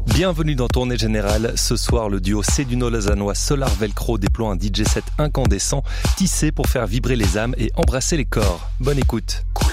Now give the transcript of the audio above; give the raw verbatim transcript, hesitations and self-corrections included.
Bienvenue dans Tournée Générale. Ce soir, le duo Céduno-Lausannois Solar Velcro déploie un D J set incandescent, tissé pour faire vibrer les âmes et embrasser les corps. Bonne écoute.